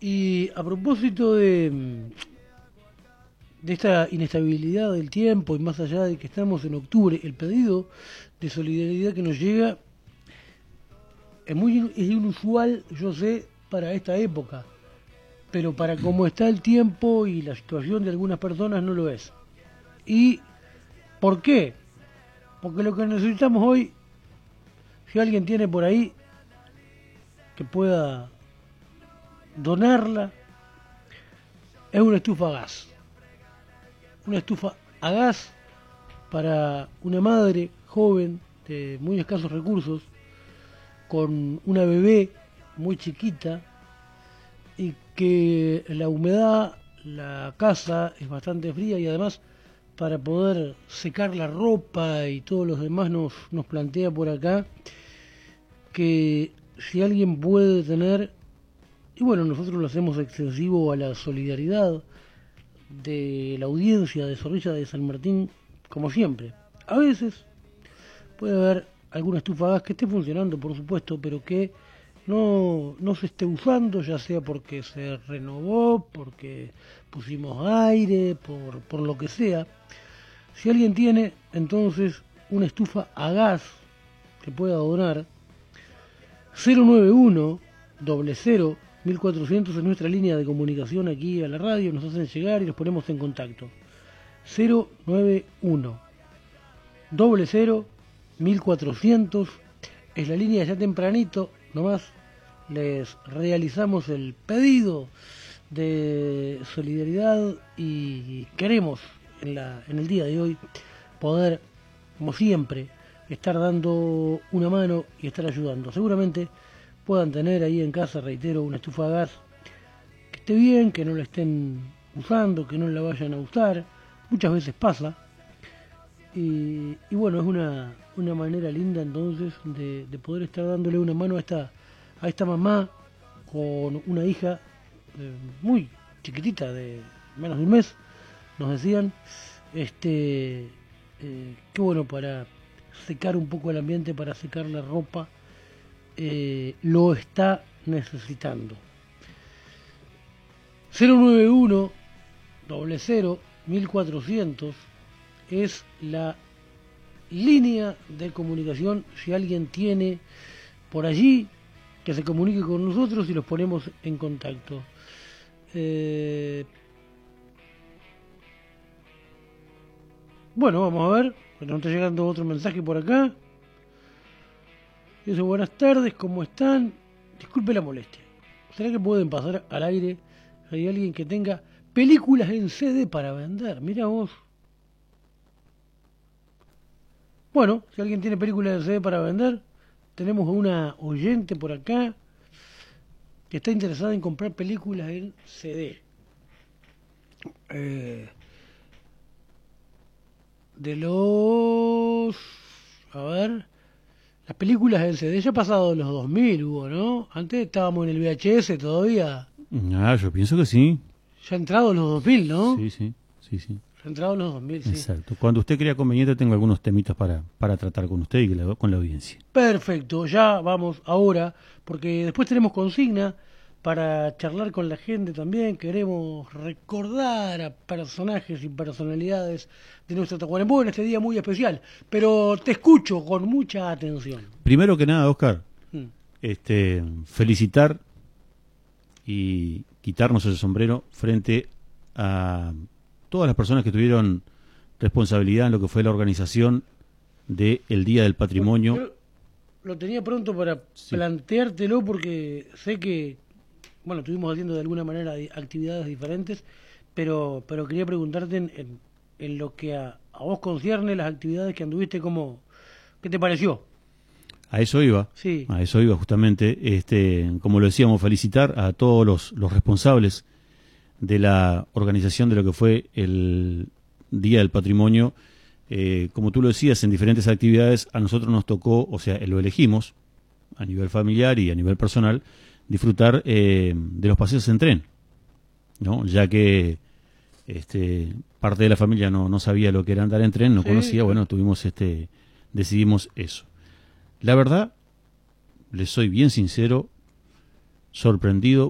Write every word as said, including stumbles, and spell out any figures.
Y a propósito de, de esta inestabilidad del tiempo y más allá de que estamos en octubre, el pedido de solidaridad que nos llega es muy es inusual, yo sé, para esta época, pero para cómo está el tiempo y la situación de algunas personas no lo es. ¿Y por qué? Porque lo que necesitamos hoy, si alguien tiene por ahí que pueda donarla, es una estufa a gas. Una estufa a gas para una madre joven de muy escasos recursos, con una bebé muy chiquita y que la humedad, la casa es bastante fría y además para poder secar la ropa y todo lo demás nos, nos plantea por acá que si alguien puede tener, y bueno, nosotros lo hacemos extensivo a la solidaridad de la audiencia de Zorrilla de San Martín, como siempre. A veces puede haber alguna estufa a gas que esté funcionando, por supuesto, pero que no, no se esté usando, ya sea porque se renovó, porque pusimos aire, por, por lo que sea. Si alguien tiene entonces una estufa a gas que pueda donar, cero nueve uno, cero cero, mil cuatrocientos es nuestra línea de comunicación aquí a la radio, nos hacen llegar y nos ponemos en contacto. cero nueve uno, cero cero, mil cuatrocientos es la línea, ya tempranito, nomás les realizamos el pedido de solidaridad y queremos en, la, en el día de hoy poder, como siempre, estar dando una mano y estar ayudando. Seguramente puedan tener ahí en casa, reitero, una estufa a gas que esté bien, que no la estén usando, que no la vayan a usar, muchas veces pasa. Y, y bueno, es una, una manera linda entonces de, de poder estar dándole una mano a esta, a esta mamá con una hija eh, muy chiquitita, de menos de un mes, nos decían, este, eh, qué bueno para secar un poco el ambiente, para secar la ropa, eh, lo está necesitando. cero nueve uno, cero cero, mil cuatrocientos es la línea de comunicación. Si alguien tiene por allí, que se comunique con nosotros y los ponemos en contacto. Eh... Bueno, vamos a ver, nos está llegando otro mensaje por acá. Dice, buenas tardes, ¿cómo están? Disculpe la molestia. ¿Será que pueden pasar al aire? Hay alguien que tenga películas en C D para vender. Mira vos. Bueno, si alguien tiene películas en C D para vender, tenemos a una oyente por acá que está interesada en comprar películas en C D. Eh, de los... A ver... Las películas en C D ya ha pasado los dos mil, Hugo, ¿no? Antes estábamos en el V H S todavía. Ah, yo pienso que sí. Ya ha entrado los dos mil, ¿no? Sí, sí, sí, sí. Ya ha entrado los dos mil, sí. Exacto. Cuando usted crea conveniente, tengo algunos temitas para, para tratar con usted y la, con la audiencia. Perfecto, ya vamos ahora, porque después tenemos consigna para charlar con la gente también. Queremos recordar a personajes y personalidades de nuestro Tacuarembó en este día muy especial. Pero te escucho con mucha atención. Primero que nada, Oscar, Mm. este, felicitar y quitarnos el sombrero frente a todas las personas que tuvieron responsabilidad en lo que fue la organización del Día del Patrimonio. Yo lo tenía pronto para Sí. planteártelo porque sé que, bueno, estuvimos haciendo de alguna manera di- actividades diferentes, pero pero quería preguntarte en, en, en lo que a, a vos concierne las actividades que anduviste, como, ¿qué te pareció? A eso iba, Sí. a eso iba justamente, este, como lo decíamos, felicitar a todos los, los responsables de la organización de lo que fue el Día del Patrimonio. Eh, como tú lo decías, en diferentes actividades a nosotros nos tocó, o sea, lo elegimos a nivel familiar y a nivel personal, disfrutar eh, de los paseos en tren, ¿no? Ya que este, parte de la familia no, no sabía lo que era andar en tren, no Sí, conocía, claro. bueno, tuvimos este, decidimos eso. La verdad, les soy bien sincero, sorprendido